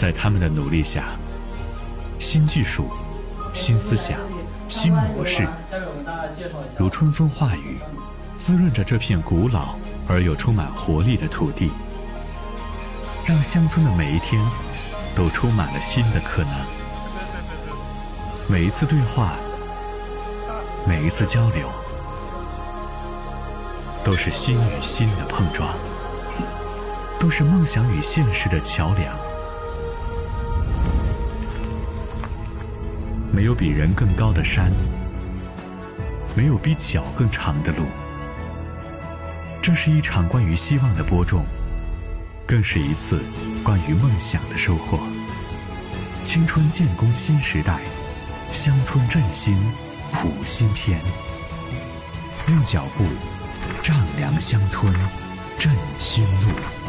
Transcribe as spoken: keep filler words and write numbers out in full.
在他们的努力下，新技术、新思想、新模式，如春风化雨，滋润着这片古老而又充满活力的土地，让乡村的每一天都充满了新的可能。每一次对话，每一次交流，都是心与心的碰撞，都是梦想与现实的桥梁。没有比人更高的山，没有比脚更长的路。这是一场关于希望的播种，更是一次关于梦想的收获。青春建功新时代，乡村振兴谱新篇。用脚步丈量乡村，振新路。